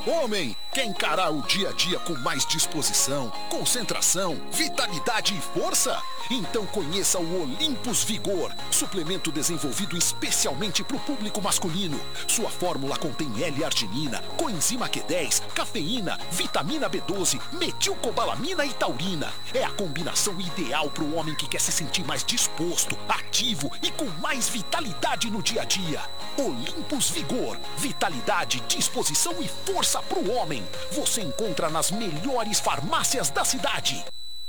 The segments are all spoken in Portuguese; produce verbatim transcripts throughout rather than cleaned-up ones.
Homem, quer encarar o dia a dia com mais disposição, concentração, vitalidade e força? Então conheça o Olympus Vigor, suplemento desenvolvido especialmente para o público masculino. Sua fórmula contém L-arginina, coenzima Q dez, cafeína, vitamina B doze, metilcobalamina e taurina. É a combinação ideal para o homem que quer se sentir mais disposto, ativo e com mais vitalidade no dia a dia. Olympus Vigor, vitalidade, disposição e força para o homem. Você encontra nas melhores farmácias da cidade.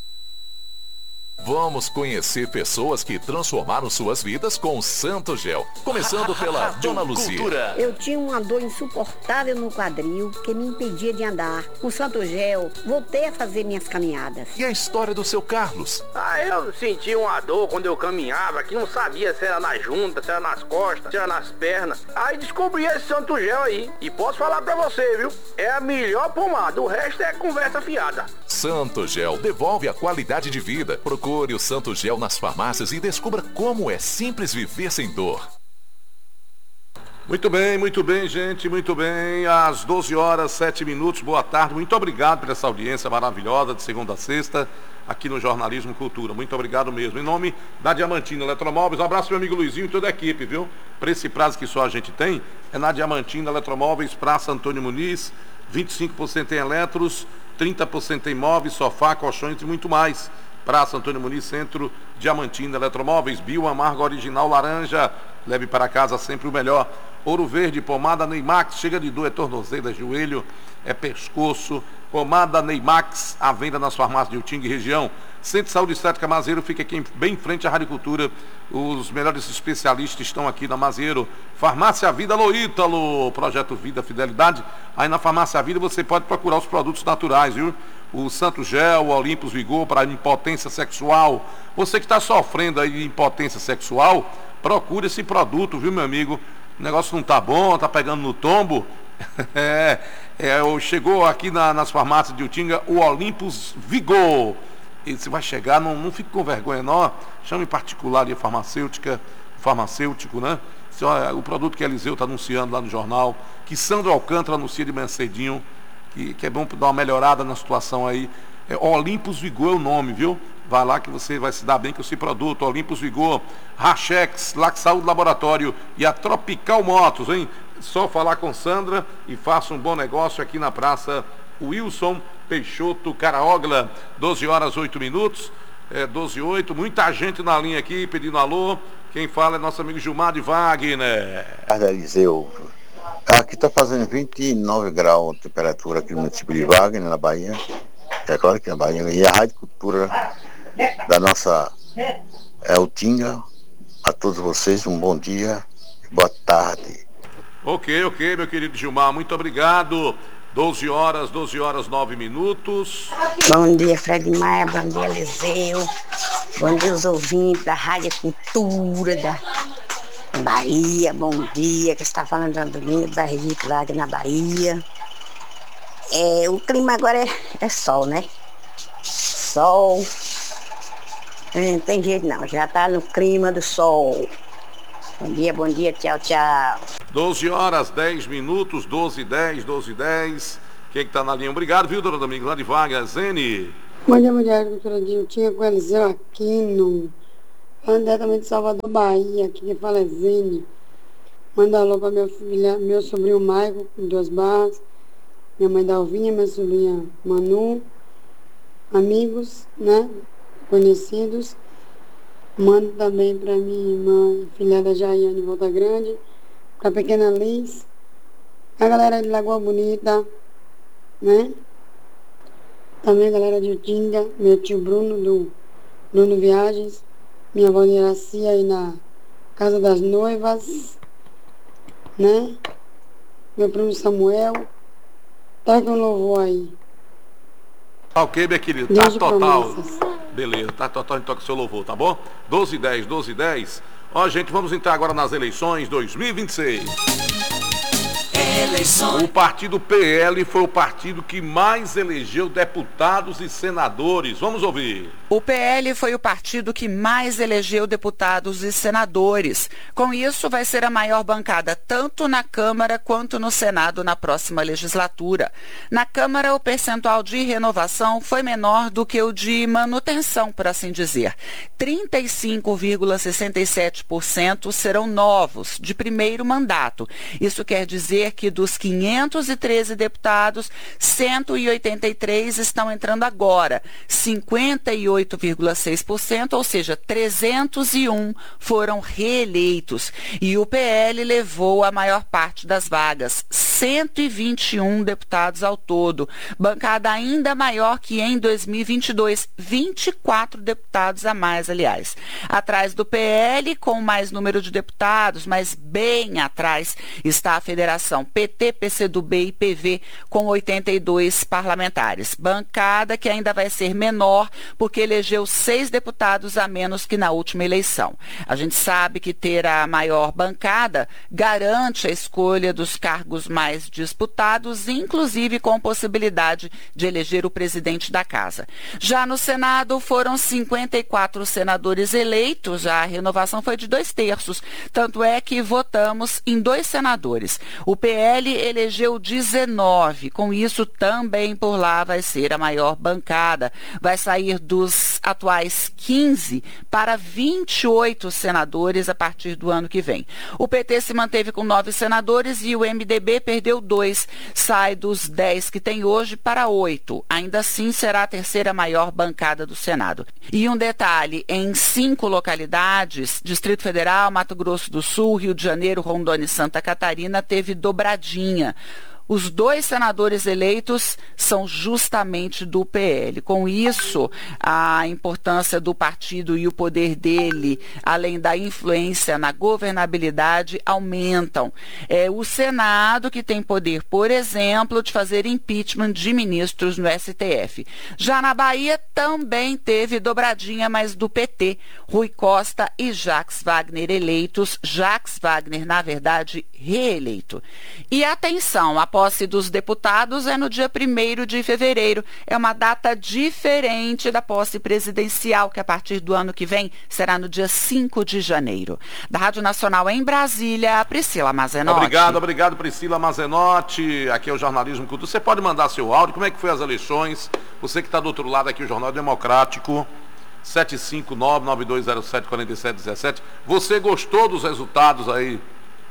Vamos conhecer pessoas que transformaram suas vidas com o Santo Gel. Começando pela Dona Luzia. Eu tinha uma dor insuportável no quadril que me impedia de andar. Com o Santo Gel, voltei a fazer minhas caminhadas. E a história do seu Carlos? Ah, eu senti uma dor quando eu caminhava, que não sabia se era na junta, se era nas costas, se era nas pernas. Aí descobri esse Santo Gel aí. E posso falar pra você, viu? É a melhor pomada, o resto é conversa fiada. Santo Gel devolve a qualidade de vida. Procure o Santo Gel nas farmácias e descubra como é simples viver sem dor. Muito bem, muito bem, gente, muito bem. Às doze horas, sete minutos, boa tarde. Muito obrigado por essa audiência maravilhosa de segunda a sexta aqui no Jornalismo Cultura. Muito obrigado mesmo. Em nome da Diamantina Eletromóveis, um abraço meu amigo Luizinho e toda a equipe, viu? Para esse prazo que só a gente tem, é na Diamantina Eletromóveis, Praça Antônio Muniz, vinte e cinco por cento em eletros, trinta por cento em móveis, sofá, colchões e muito mais. Praça Antônio Muniz, Centro, Diamantina Eletromóveis, Bio Amargo Original Laranja, leve para casa sempre o melhor. Ouro Verde, pomada Neymax, chega de dor, é tornozelo, é joelho, é pescoço. Pomada Neymax, à venda nas farmácias de Utinga e região. Centro de Saúde Estética Mazeiro, fica aqui bem em frente à Radicultura. Os melhores especialistas estão aqui na Mazeiro. Farmácia Vida Loítalo, Projeto Vida Fidelidade. Aí na Farmácia Vida você pode procurar os produtos naturais, viu? O Santo Gel, o Olympus Vigor para impotência sexual. Você que está sofrendo aí de impotência sexual, procure esse produto, viu, meu amigo? O negócio não tá bom, tá pegando no tombo. é, é, chegou aqui na, nas farmácias de Utinga o Olympus Vigor. E você vai chegar, não, não fique com vergonha, não. Chame particular de farmacêutica, farmacêutico, né? Se, ó, o produto que Eliseu está anunciando lá no jornal, que Sandro Alcântara anuncia de manhã cedinho. Que, que é bom dar uma melhorada na situação aí. É, Olympus Vigor é o nome, viu? Vai lá que você vai se dar bem com esse produto. Olympus Vigor, Rachex, Lac Saúde Laboratório e a Tropical Motos, hein? Só falar com Sandra e faça um bom negócio aqui na Praça Wilson Peixoto Caraogla. doze horas, oito minutos. É, doze e oito. Muita gente na linha aqui pedindo alô. Quem fala é nosso amigo Gilmar de Wagner. Eliseu. Aqui está fazendo vinte e nove graus de temperatura aqui no município de Wagner, na Bahia. É claro que na Bahia. E a Rádio Cultura da nossa é, Utinga. A todos vocês, um bom dia e boa tarde. Ok, ok, meu querido Gilmar, muito obrigado. doze horas, doze horas, nove minutos. Bom dia, Fred Maia, bom dia, Eliseu. Bom dia, os ouvintes da Rádio Cultura da Bahia, bom dia, que está falando do Domingo da Regina Wagner na Bahia. É, o clima agora é, é sol, né? Sol. É, não tem jeito não, já está no clima do sol. Bom dia, bom dia, tchau, tchau. doze horas, dez minutos, doze e dez, doze e dez. Quem é que tá na linha? Obrigado, viu, dona Domingo? Lá de Vaga, Zene. Bom dia, mulher, doutora Dinho. Tinha com o Eliseu aqui no... Falando diretamente de Salvador, Bahia, aqui que fala é Zene. Manda alô para meu filho, meu sobrinho Maico, com duas barras. Minha mãe Dalvinha, minha sobrinha Manu. Amigos, né? Conhecidos. Mando também para minha irmã, filha da Jaiane Volta Grande. Para a pequena Liz. A galera de Lagoa Bonita, né? Também a galera de Utinga, meu tio Bruno, do Bruno Viagens. Minha avó Iracia aí na Casa das Noivas, né? Meu primo Samuel. Tá com louvor aí. Ok, minha querida, tá total. Beleza, tá total, então com o seu louvor, tá bom? doze e dez, doze e dez. Ó, gente, vamos entrar agora nas eleições dois mil e vinte e seis. eleições. O partido P L foi o partido que mais elegeu deputados e senadores. Vamos ouvir. O P L foi o partido que mais elegeu deputados e senadores. Com isso, vai ser a maior bancada tanto na Câmara quanto no Senado na próxima legislatura. Na Câmara, o percentual de renovação foi menor do que o de manutenção, por assim dizer. trinta e cinco vírgula sessenta e sete por cento serão novos, de primeiro mandato. Isso quer dizer que dos quinhentos e treze deputados, cento e oitenta e três estão entrando agora. cinquenta e oito vírgula seis por cento, ou seja, trezentos e um foram reeleitos. E o P L levou a maior parte das vagas, cento e vinte e um deputados ao todo. Bancada ainda maior que em dois mil e vinte e dois, vinte e quatro deputados a mais, aliás. Atrás do P L, com mais número de deputados, mas bem atrás, está a Federação P T, P C do B e P V, com oitenta e dois parlamentares. Bancada que ainda vai ser menor, porque elegeu seis deputados a menos que na última eleição. A gente sabe que ter a maior bancada garante a escolha dos cargos mais disputados, inclusive com possibilidade de eleger o presidente da casa. Já no Senado foram cinquenta e quatro senadores eleitos, a renovação foi de dois terços, tanto é que votamos em dois senadores. O P L elegeu dezenove, com isso também por lá vai ser a maior bancada. Vai sair dos atuais quinze para vinte e oito senadores a partir do ano que vem. O P T se manteve com nove senadores e o M D B perdeu dois, sai dos dez que tem hoje para oito. Ainda assim será a terceira maior bancada do Senado. E um detalhe, em cinco localidades, Distrito Federal, Mato Grosso do Sul, Rio de Janeiro, Rondônia e Santa Catarina, teve dobradinha. Os dois senadores eleitos são justamente do P L. Com isso, a importância do partido e o poder dele, além da influência na governabilidade, aumentam. É o Senado que tem poder, por exemplo, de fazer impeachment de ministros no S T F. Já na Bahia também teve dobradinha, mas do P T. Rui Costa e Jacques Wagner eleitos. Jacques Wagner, na verdade, reeleito. E atenção, a posse dos deputados é no dia primeiro de fevereiro. É uma data diferente da posse presidencial, que a partir do ano que vem será no dia cinco de janeiro. Da Rádio Nacional em Brasília, Priscila Mazenotti. Obrigado, obrigado Priscila Mazenotti. Aqui é o Jornalismo Cultura. Você pode mandar seu áudio, como é que foi as eleições? Você que está do outro lado aqui, o Jornal Democrático, sete cinco nove, nove dois zero sete, quatro sete um sete. Você gostou dos resultados aí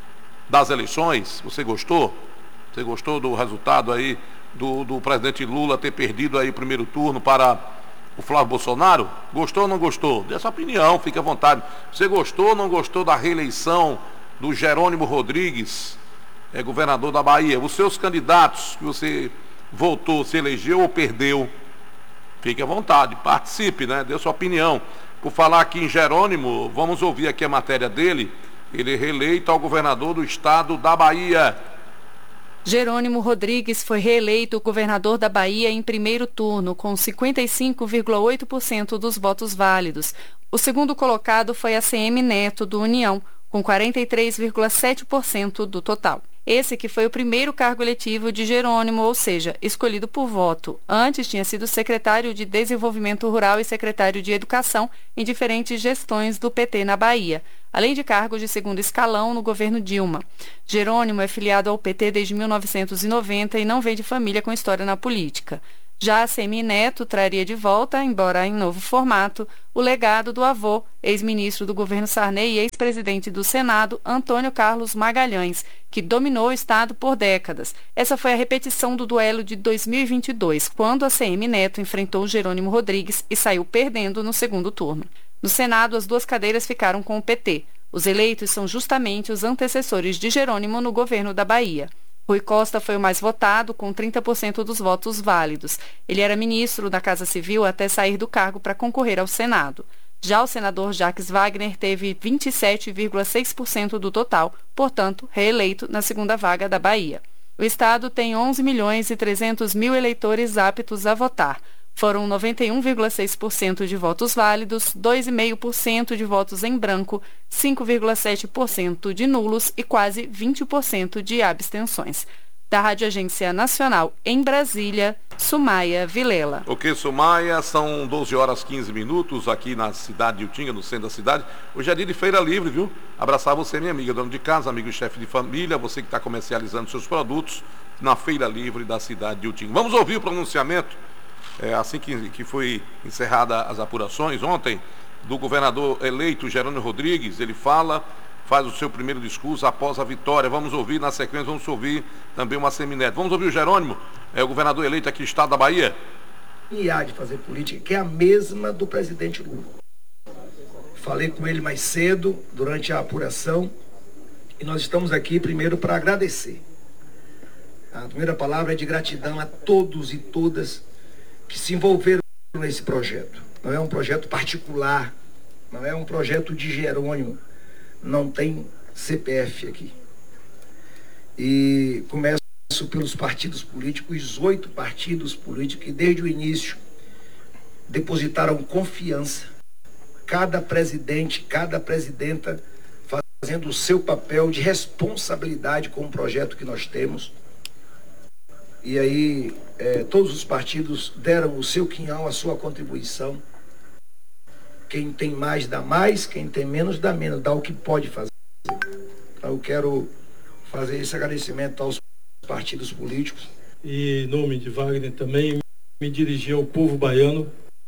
das eleições? Você gostou? Você gostou do resultado aí do, do presidente Lula ter perdido aí o primeiro turno para o Flávio Bolsonaro? Gostou ou não gostou? Dê sua opinião, fique à vontade. Você gostou ou não gostou da reeleição do Jerônimo Rodrigues, é, governador da Bahia? Os seus candidatos que você votou, se elegeu ou perdeu? Fique à vontade, participe, né? Dê sua opinião. Por falar aqui em Jerônimo, vamos ouvir aqui a matéria dele. Ele é reeleito ao governador do estado da Bahia. Jerônimo Rodrigues foi reeleito governador da Bahia em primeiro turno, com cinquenta e cinco vírgula oito por cento dos votos válidos. O segundo colocado foi a C M Neto, do União, com quarenta e três vírgula sete por cento do total. Esse que foi o primeiro cargo eletivo de Jerônimo, ou seja, escolhido por voto. Antes tinha sido secretário de Desenvolvimento Rural e secretário de Educação em diferentes gestões do P T na Bahia, além de cargos de segundo escalão no governo Dilma. Jerônimo é filiado ao P T desde mil novecentos e noventa e não vem de família com história na política. Já a Semi Neto traria de volta, embora em novo formato, o legado do avô, ex-ministro do governo Sarney e ex-presidente do Senado, Antônio Carlos Magalhães, que dominou o Estado por décadas. Essa foi a repetição do duelo de dois mil e vinte e dois, quando a Semi Neto enfrentou Jerônimo Rodrigues e saiu perdendo no segundo turno. No Senado, as duas cadeiras ficaram com o P T. Os eleitos são justamente os antecessores de Jerônimo no governo da Bahia. Rui Costa foi o mais votado, com trinta por cento dos votos válidos. Ele era ministro da Casa Civil até sair do cargo para concorrer ao Senado. Já o senador Jacques Wagner teve vinte e sete vírgula seis por cento do total, portanto, reeleito na segunda vaga da Bahia. O estado tem onze milhões e trezentos mil eleitores aptos a votar. Foram noventa e um vírgula seis por cento de votos válidos, dois vírgula cinco por cento de votos em branco, cinco vírgula sete por cento de nulos e quase vinte por cento de abstenções. Da Rádio Agência Nacional em Brasília, Sumaia Vilela. Ok, Sumaia, são doze horas e quinze minutos aqui na cidade de Utinga, no centro da cidade. Hoje é dia de feira livre, viu? Abraçar você, minha amiga, dona de casa, amigo e chefe de família, você que está comercializando seus produtos na feira livre da cidade de Utinga. Vamos ouvir o pronunciamento, é, assim que, que foi encerrada as apurações ontem, do governador eleito Jerônimo Rodrigues. Ele fala... faz o seu primeiro discurso após a vitória. Vamos ouvir, na sequência, vamos ouvir também uma Semineto. Vamos ouvir o Jerônimo, é o governador eleito aqui do estado da Bahia. E há de fazer política, que é a mesma do presidente Lula. Falei com ele mais cedo, durante a apuração, e nós estamos aqui primeiro para agradecer. A primeira palavra é de gratidão a todos e todas que se envolveram nesse projeto. Não é um projeto particular, não é um projeto de Jerônimo. Não tem C P F aqui. E começo pelos partidos políticos, os oito partidos políticos que desde o início depositaram confiança. Cada presidente, cada presidenta fazendo o seu papel de responsabilidade com o projeto que nós temos. E aí é, todos os partidos deram o seu quinhão, a sua contribuição. Quem tem mais dá mais, quem tem menos dá menos, dá o que pode fazer. Então, eu quero fazer esse agradecimento aos partidos políticos. E em nome de Wagner também me dirigir ao povo baiano.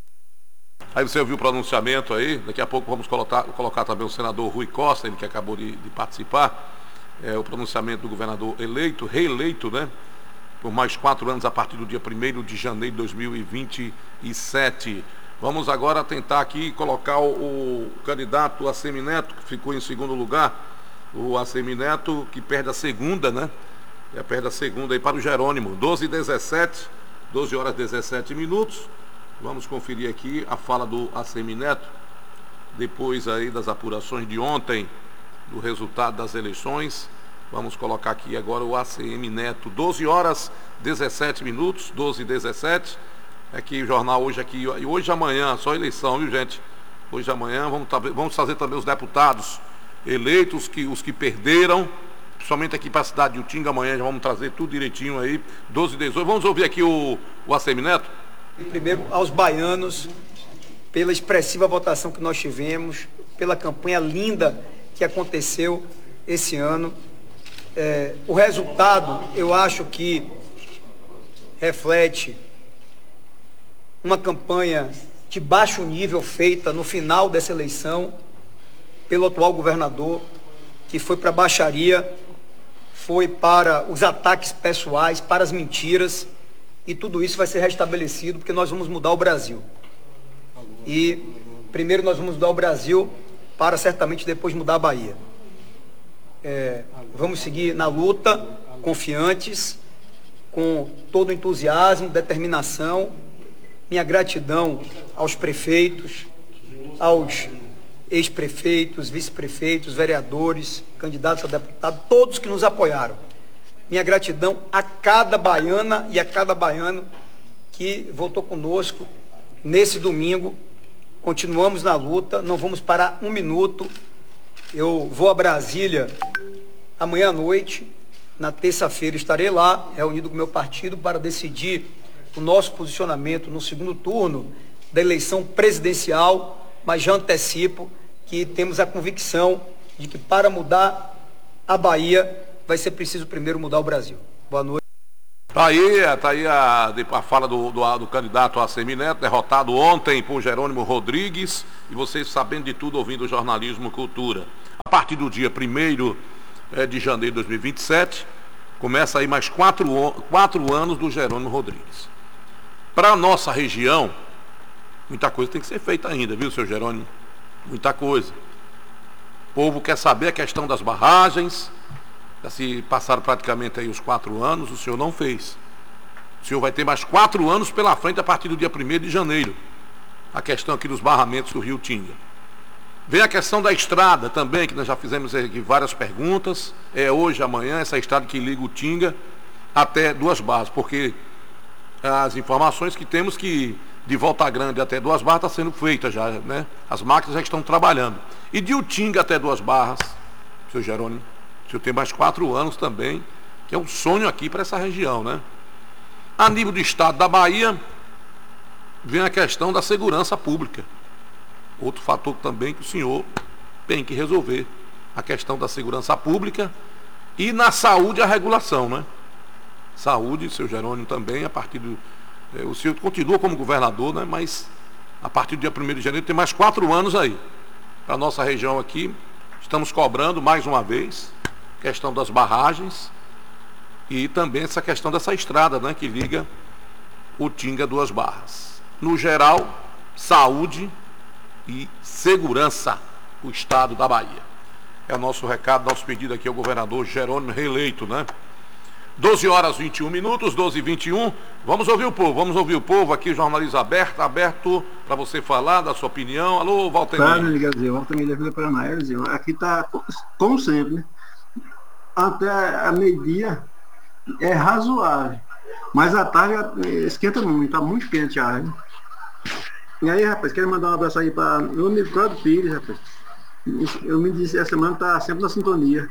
Aí você ouviu o pronunciamento aí, daqui a pouco vamos colocar, colocar também o senador Rui Costa, ele que acabou de, de participar, é, o pronunciamento do governador eleito, reeleito, né? Por mais quatro anos a partir do dia primeiro de janeiro de dois mil e vinte e sete. Vamos agora tentar aqui colocar o, o candidato Assemineto, que ficou em segundo lugar, o Assemineto, que perde a segunda, né? É, perde a segunda aí para o Jerônimo, doze e dezessete, doze horas e dezessete minutos. Vamos conferir aqui a fala do Assemineto, depois aí das apurações de ontem, do resultado das eleições. Vamos colocar aqui agora o Assemineto, doze horas e dezessete minutos, doze e dezessete. É que o jornal hoje aqui, e hoje e amanhã, só eleição, viu, gente? Hoje e amanhã vamos, vamos fazer também os deputados eleitos, que, os que perderam, principalmente aqui para a cidade de Utinga. Amanhã já vamos trazer tudo direitinho aí, doze e dezoito. Vamos ouvir aqui o, o Assemineto? Primeiro aos baianos, pela expressiva votação que nós tivemos, pela campanha linda que aconteceu esse ano. É, o resultado, eu acho que reflete uma campanha de baixo nível feita no final dessa eleição pelo atual governador, que foi para a baixaria, foi para os ataques pessoais, para as mentiras, e tudo isso vai ser restabelecido, porque nós vamos mudar o Brasil. E primeiro nós vamos mudar o Brasil para certamente depois mudar a Bahia. É, vamos seguir na luta, confiantes, com todo o entusiasmo, determinação. Minha gratidão aos prefeitos, aos ex-prefeitos, vice-prefeitos, vereadores, candidatos a deputado, todos que nos apoiaram. Minha gratidão a cada baiana e a cada baiano que votou conosco nesse domingo. Continuamos na luta, não vamos parar um minuto. Eu vou a Brasília amanhã à noite, na terça-feira estarei lá, reunido com o meu partido, para decidir o nosso posicionamento no segundo turno da eleição presidencial, mas já antecipo que temos a convicção de que para mudar a Bahia vai ser preciso primeiro mudar o Brasil. Boa noite. Tá aí, tá aí a, a fala do, do, do candidato Assemineto, derrotado ontem por Jerônimo Rodrigues, e vocês sabendo de tudo, ouvindo o Jornalismo Cultura. A partir do dia primeiro de janeiro de dois mil e vinte e sete, começa aí mais quatro, quatro anos do Jerônimo Rodrigues. Para a nossa região, muita coisa tem que ser feita ainda, viu, seu Jerônimo? Muita coisa. O povo quer saber a questão das barragens. Já se passaram praticamente aí os quatro anos, o senhor não fez. O senhor vai ter mais quatro anos pela frente a partir do dia primeiro de janeiro. A questão aqui dos barramentos do Rio Tinga. Vem a questão da estrada também, que nós já fizemos aqui várias perguntas. É hoje, amanhã, essa estrada que liga o Tinga até Duas Barras, porque as informações que temos que de Volta Grande até Duas Barras está sendo feita já, né? As máquinas já estão trabalhando. E de Utinga até Duas Barras, seu Jerônimo, o senhor tem mais quatro anos também, que é um sonho aqui para essa região, né? A nível do estado da Bahia, vem a questão da segurança pública. Outro fator também que o senhor tem que resolver. A questão da segurança pública e na saúde a regulação, né? Saúde, seu Jerônimo também, a partir do... Eh, o senhor continua como governador, né? Mas a partir do dia primeiro de janeiro tem mais quatro anos aí. Para a nossa região aqui, estamos cobrando mais uma vez questão das barragens e também essa questão dessa estrada, né? Que liga o Tinga Duas Barras. No geral, saúde e segurança do estado da Bahia. É o nosso recado, nosso pedido aqui ao governador Jerônimo, reeleito, né? doze horas e vinte e um minutos, doze e vinte e um. Vamos ouvir o povo, vamos ouvir o povo aqui, jornalismo aberto, aberto para você falar da sua opinião. Alô, Walter. Claro, Miguelzinho, Walter da Vila Paraná. Aqui está, como sempre, né? Até a meio-dia é razoável, mas à tarde esquenta muito, está muito quente a água. E aí, rapaz, quero mandar um abraço aí para meu amigo Claudio Pires, rapaz. Eu me disse, essa semana está sempre na sintonia.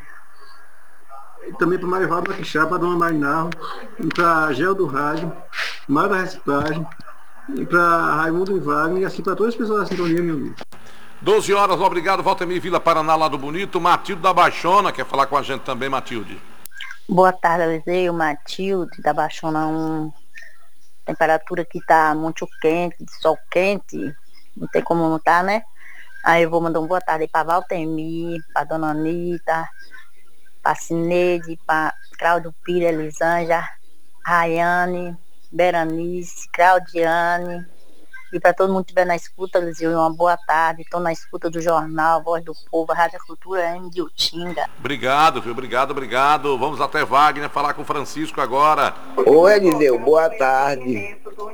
E também para Marivaldo Maquixá, para Dona Marinal, e para Gel do Rádio, Mário da Reciclagem, e para Raimundo e Wagner, e assim para todas as pessoas da sintonia, meu amigo. doze horas, obrigado, Valtemir Vila Paraná, lá do Bonito. Matilde da Baixona quer falar com a gente também, Matilde. Boa tarde, Eliseu, Matilde da Baixona um. A temperatura aqui tá muito quente, sol quente, não tem como não tá, né? Aí eu vou mandar uma boa tarde para Valtemir, para Dona Anitta, para Cineide, para Cláudio Pires, Elisângela, Rayane, Beranice, Claudiane, e para todo mundo que estiver na escuta, Eliseu, uma boa tarde. Estou na escuta do jornal Voz do Povo, Rádio Cultura M de Utinga. Obrigado, viu? Obrigado, obrigado. Vamos até Wagner falar com o Francisco agora. Oi, Eliseu, boa tarde.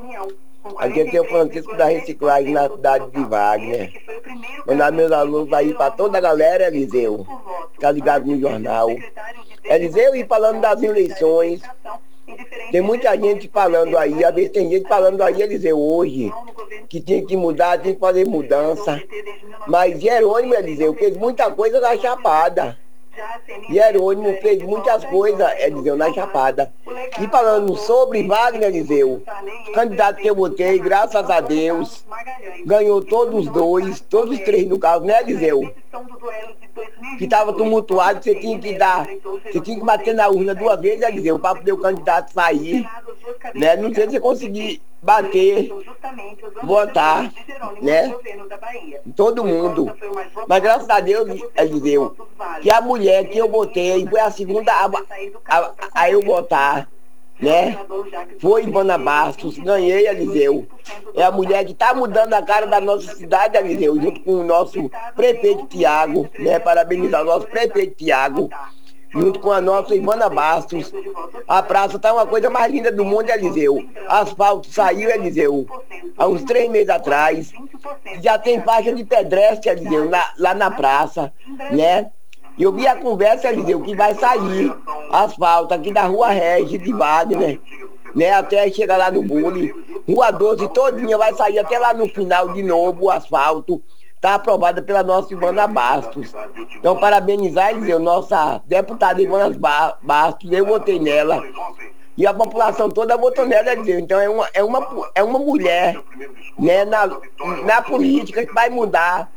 Aqui tem o Francisco da Reciclagem na cidade de Wagner. Mandar meus alunos aí para toda a galera, Eliseu. Ficar ligado no jornal. Eliseu, e falando das eleições, tem muita gente falando aí, às vezes tem gente falando aí, Eliseu, hoje, que tinha que mudar, tinha que fazer mudança. Mas Jerônimo, Eliseu, fez muita coisa na Chapada. Jerônimo fez muitas coisas, Eliseu, na Chapada. E falando sobre Wagner, Eliseu, candidato que eu votei, graças a Deus, ganhou todos os dois, todos os três no caso, né, Eliseu? Que estava tumultuado, você tinha que dar, você tinha que bater na urna duas vezes, Eliseu, para poder o candidato sair, né? Não sei se você conseguir bater, votar, né? Todo mundo. Mas graças a Deus, Eliseu, que a mulher que eu votei foi a segunda a, a, a eu votar, né? Foi Ivana Bastos, ganhei, Eliseu. É a mulher que está mudando a cara da nossa cidade, Eliseu, junto com o nosso prefeito Tiago, né? Parabenizar o nosso prefeito Tiago, junto com a nossa Ivana Bastos. A praça está uma coisa mais linda do mundo, Eliseu. Asfalto saiu, Eliseu, há uns três meses atrás. Já tem faixa de pedestre, Eliseu, na, lá na praça, né? E eu vi a conversa, Eliseu, que vai sair asfalto aqui da Rua Regis de Wagner, né? Até chegar lá no Bulli. Rua doze todinha vai sair até lá no final de novo o asfalto. Está aprovada pela nossa Ivana Bastos. Então, parabenizar, Eliseu, nossa deputada Ivana Bastos, eu votei nela. E a população toda votou nela, Eliseu. Então, é uma, é uma, é uma mulher, né, na, na política que vai mudar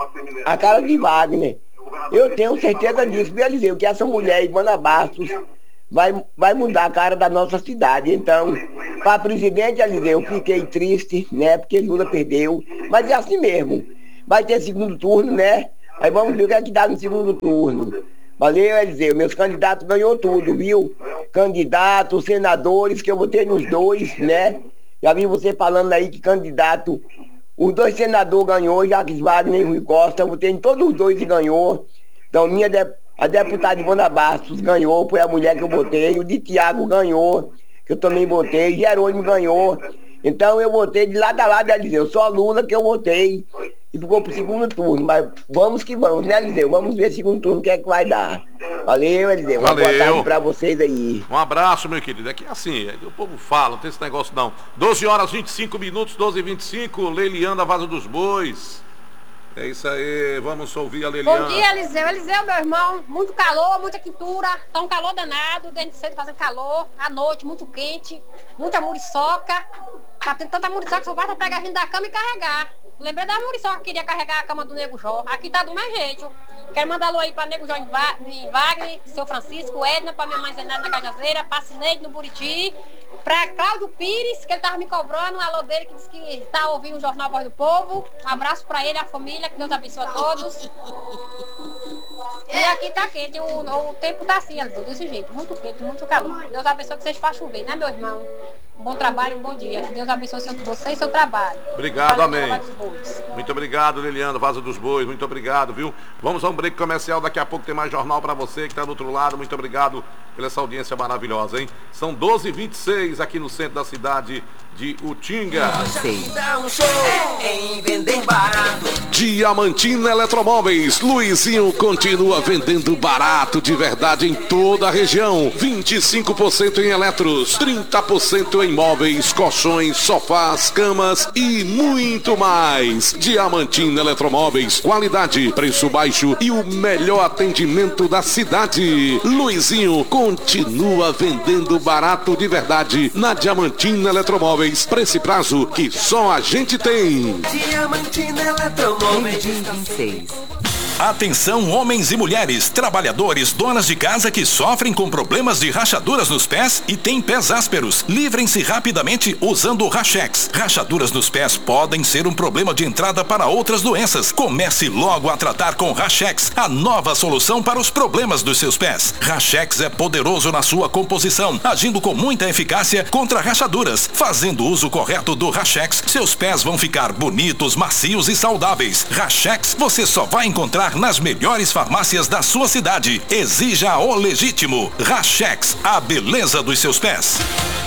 a cara de Wagner. Eu tenho certeza disso, viu, Eliseu, que essa mulher, Ivana Bastos, vai, vai mudar a cara da nossa cidade. Então, para presidente, Eliseu, eu fiquei triste, né, porque Lula perdeu. Mas é assim mesmo. Vai ter segundo turno, né? Aí vamos ver o que é que dá no segundo turno. Valeu, Eliseu. Meus candidatos ganhou tudo, viu? Candidatos, senadores, que eu votei nos dois, né? Já vi você falando aí que candidato... Os dois senadores ganhou, Jacques Wagner e Rui Costa. Eu votei em todos os dois e ganhou. Então, minha de, a deputada Ivana Bastos ganhou, foi a mulher que eu votei. O de Tiago ganhou, que eu também votei. Jerônimo ganhou. Então, eu votei de lado a lado, Eliseu. Só Lula que eu votei. E ficou pro segundo turno, mas vamos que vamos, né, Eliseu? Vamos ver segundo turno o que é que vai dar. Valeu, Eliseu. Uma boa tarde pra vocês aí. Um abraço, meu querido. Aqui assim, o povo fala, não tem esse negócio não. doze horas e vinte e cinco minutos, doze e vinte e cinco, Leiliana Vaza dos Bois. É isso aí, vamos ouvir a Liliana. Bom dia, Eliseu. Eliseu, meu irmão, muito calor, muita quintura, tá um calor danado, dentro de cedo fazendo calor, à noite muito quente, muita muriçoca. Tá tendo tanta muriçoca que só basta pegar a gente da cama e carregar. Lembrei da muriçoca que queria carregar a cama do Nego Jó. Aqui tá do mesmo jeito. Quero mandar alô aí pra Nego Jó em, Va em Wagner, seu Francisco, Edna, pra minha mãe Zenada na Cajazeira, pra Cineide no Buriti, pra Cláudio Pires, que ele tava me cobrando, um alô dele que disse que tá ouvindo o Jornal Voz do Povo. Um abraço pra ele, a família, que Deus abençoe a todos. E aqui tá quente, o, o tempo tá assim, desse jeito, muito quente, muito calor. Deus abençoe que vocês façam chover, né, meu irmão? Um bom trabalho, um bom dia. Deus abençoe você e seu trabalho. Obrigado, Valeu, amém. Muito obrigado, Liliana, Vaza dos Bois, muito obrigado, viu? Vamos a um break comercial, daqui a pouco tem mais jornal para você que está do outro lado. Muito obrigado pela essa audiência maravilhosa, hein? São doze e vinte e seis aqui no centro da cidade de Utinga. Diamantina Eletromóveis. Luizinho continua vendendo barato de verdade em toda a região. vinte e cinco por cento em eletros, trinta por cento em móveis, colchões, sofás, camas e muito mais. Diamantina Eletromóveis. Qualidade, preço baixo e o melhor atendimento da cidade. Luizinho continua vendendo barato de verdade na Diamantina Eletromóveis. Para esse prazo que só a gente tem. Diamantina Eletromóveis. Atenção, homens e mulheres, trabalhadores, donas de casa que sofrem com problemas de rachaduras nos pés e têm pés ásperos. Livrem-se rapidamente usando o Rachex. Rachaduras nos pés podem ser um problema de entrada para outras doenças. Comece logo a tratar com Rachex, a nova solução para os problemas dos seus pés. Rachex é poderoso na sua composição, agindo com muita eficácia contra rachaduras. Fazendo uso correto do Rachex, seus pés vão ficar bonitos, macios e saudáveis. Rachex você só vai encontrar nas melhores farmácias da sua cidade. Exija o legítimo. Rachex, a beleza dos seus pés.